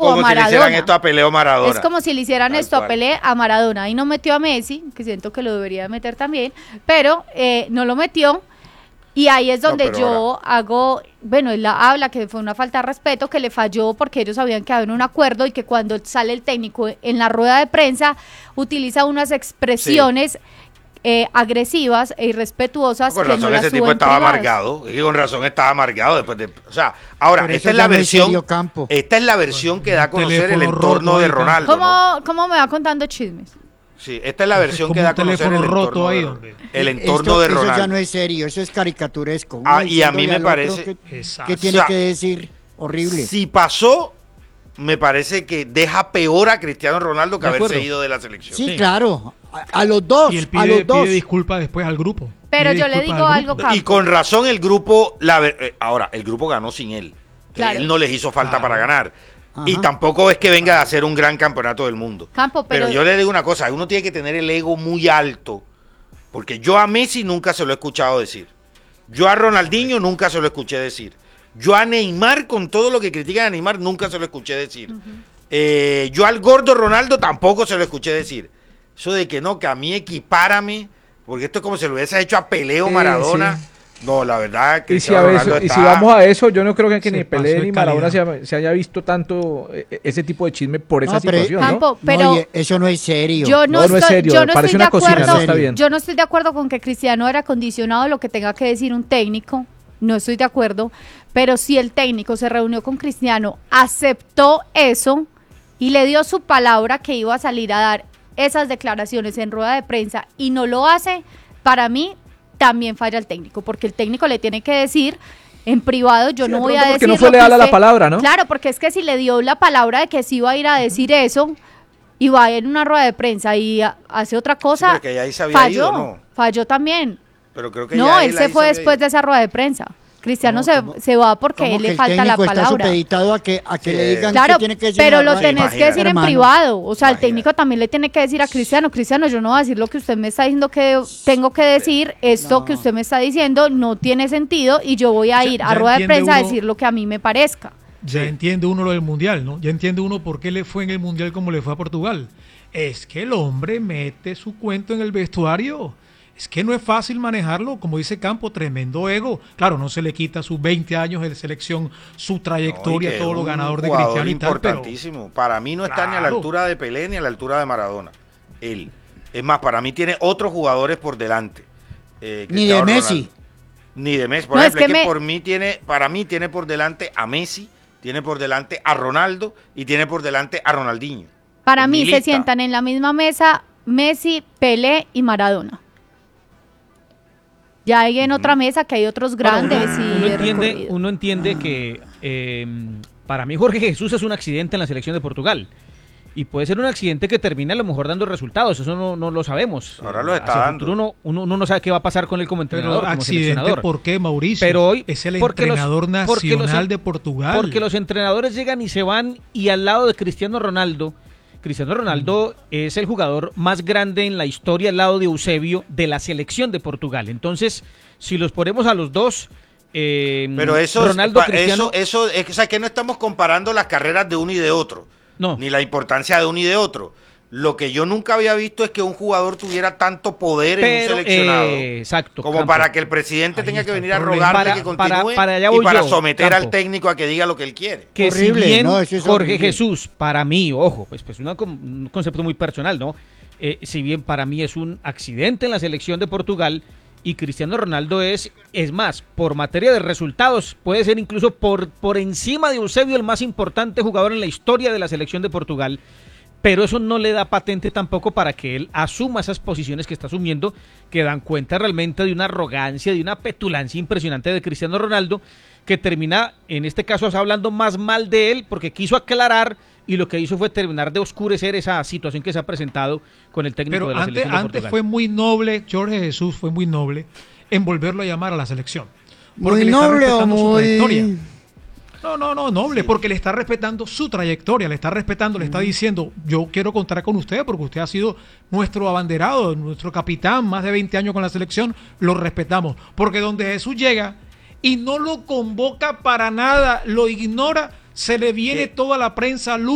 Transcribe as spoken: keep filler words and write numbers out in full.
a Maradona. Como si le hicieran esto a Pelé o Maradona. Es como si le hicieran Tal esto a cual. Pelé, a Maradona. Y no metió a Messi, que siento que lo debería meter también, pero eh, no lo metió. Y ahí es donde No, yo ahora... hago, bueno, él habla que fue una falta de respeto, que le falló porque ellos habían quedado en un acuerdo y que cuando sale el técnico en la rueda de prensa utiliza unas expresiones sí. eh, agresivas e irrespetuosas. No, con que razón no ese tipo estaba amargado, y con razón estaba amargado después de, o sea, ahora Pero esta es la no versión, es campo. esta es la versión que da a conocer el Teléfono entorno roto de ahí, Ronaldo. ¿Cómo, ¿no? ¿Cómo me va contando chismes? Sí, esta es la versión es que da a conocer el teléfono roto entorno, ahí, de, hombre. el entorno Esto, de Ronaldo. Eso ya no es serio, eso es caricaturesco. Ah, y a mí me parece que, Exacto. que tiene o sea, que decir horrible. Si pasó, me parece que deja peor a Cristiano Ronaldo que De haberse acuerdo. ido de la selección. Sí, Sí. claro, a, a los dos, Y él a pide, los dos. pide disculpas después al grupo. Pero Pide yo le disculpas digo al algo, grupo. Y con razón el grupo, la, ver- eh, ahora, el grupo ganó sin él. Claro. Él no les hizo falta Claro. para ganar. Ajá. Y tampoco es que venga a hacer un gran campeonato del mundo. Campo, pero, Pero yo le digo una cosa, uno tiene que tener el ego muy alto, porque yo a Messi nunca se lo he escuchado decir. Yo a Ronaldinho nunca se lo escuché decir. Yo a Neymar, con todo lo que critican a Neymar, nunca se lo escuché decir. Uh-huh. eh, yo al gordo Ronaldo tampoco se lo escuché decir. Eso de que no, que a mí equipárame, porque esto es como si lo hubiese hecho a Pelé o Maradona. Sí, sí. No, la verdad que y si, a veces, está... y si vamos a eso, yo no creo que, que ni Pelé ni Maradona se, se haya visto tanto eh, ese tipo de chisme por esa no, pero, situación, Campo, ¿no? pero no, eso no es serio. Yo no, no, estoy, no es serio, yo no parece estoy una de cocina, acuerdo, no está bien. Yo no estoy de acuerdo con que Cristiano era condicionado a lo que tenga que decir un técnico, no estoy de acuerdo, pero si el técnico se reunió con Cristiano, aceptó eso y le dio su palabra que iba a salir a dar esas declaraciones en rueda de prensa y no lo hace, para mí también falla el técnico, porque el técnico le tiene que decir en privado, yo sí, no voy a decir porque no fue leal a la palabra, ¿no? Claro, porque es que si le dio la palabra de que sí iba a ir a decir eso y va en una rueda de prensa y a, hace otra cosa, sí, que ahí se había falló, ido, ¿no? falló también. Pero creo que no, ya él, él se fue después ido. de esa rueda de prensa. Cristiano no, se, ¿cómo, se va porque él le el falta la palabra. Está supeditado a que, a que sí. le digan claro, que tiene que decir. pero lo no, tenés imagina, que decir hermano, en privado. O sea, imagina. el técnico también le tiene que decir a Cristiano, Cristiano, yo no voy a decir lo que usted me está diciendo que tengo que decir, esto no. que usted me está diciendo no tiene sentido y yo voy a ir ya, a ya rueda de prensa uno, a decir lo que a mí me parezca. Ya sí. entiende uno lo del Mundial, ¿no? Ya entiende uno por qué le fue en el Mundial como le fue a Portugal. Es que el hombre mete su cuento en el vestuario. Es que no es fácil manejarlo, como dice Campo, tremendo ego. Claro, no se le quita sus veinte años de selección, su trayectoria, no, todo lo ganador de Cristiano y tal. Importantísimo. Pero, para mí no está claro. ni a la altura de Pelé ni a la altura de Maradona. Él. Es más, para mí tiene otros jugadores por delante. Eh, ni de Messi. Ronaldo. Ni de Messi. Por No, ejemplo, es es que que, me... por mí tiene, para mí tiene por delante a Messi, tiene por delante a Ronaldo y tiene por delante a Ronaldinho. Para en mí mi se lista. sientan en la misma mesa Messi, Pelé y Maradona. Ya hay en otra mesa que hay otros grandes Bueno, y uno, de entiende, recorrido. uno entiende que eh, para mí Jorge Jesús es un accidente en la selección de Portugal. Y puede ser un accidente que termine a lo mejor dando resultados, eso no, no lo sabemos. Ahora lo está Hacia dando. futuro uno, uno, uno no sabe qué va a pasar con él como entrenador, Pero como accidente, seleccionador. ¿por qué, Mauricio? Pero hoy, es el porque los- entrenador porque los nacional en- de Portugal. Porque los entrenadores llegan y se van y al lado de Cristiano Ronaldo, Cristiano Ronaldo mm. es el jugador más grande en la historia al lado de Eusebio de la selección de Portugal. Entonces, si los ponemos a los dos, eh, Pero eso, Ronaldo, es, Cristiano, eso, eso es, o sea, que no estamos comparando las carreras de uno y de otro. no. Ni la importancia de uno y de otro. Lo que yo nunca había visto es que un jugador tuviera tanto poder Pero, en un seleccionado. eh, exacto, como Campo. para que el presidente Ahí tenga que está el venir a problema. rogarle Para- que continúe para- para allá y voy para yo, someter Campo. al técnico a que diga lo que él quiere. Que Horrible, si bien no, eso es Jorge horrible. Jesús, para mí, ojo, pues, pues una, un concepto muy personal, ¿no? Eh, si bien para mí es un accidente en la selección de Portugal y Cristiano Ronaldo es, es más, por materia de resultados, puede ser incluso por, por encima de Eusebio el más importante jugador en la historia de la selección de Portugal, pero eso no le da patente tampoco para que él asuma esas posiciones que está asumiendo, que dan cuenta realmente de una arrogancia, de una petulancia impresionante de Cristiano Ronaldo, que termina, en este caso, hablando más mal de él, porque quiso aclarar y lo que hizo fue terminar de oscurecer esa situación que se ha presentado con el técnico Pero de la antes, selección de antes Portugal. fue muy noble, Jorge Jesús fue muy noble en volverlo a llamar a la selección. Muy Porque le está noble o respetando su trayectoria. muy... No, no, no, noble, porque le está respetando su trayectoria, le está respetando, le está diciendo, yo quiero contar con usted porque usted ha sido nuestro abanderado, nuestro capitán, más de veinte años con la selección, lo respetamos. Porque donde Jesús llega y no lo convoca para nada, lo ignora, se le viene ¿Qué? toda la prensa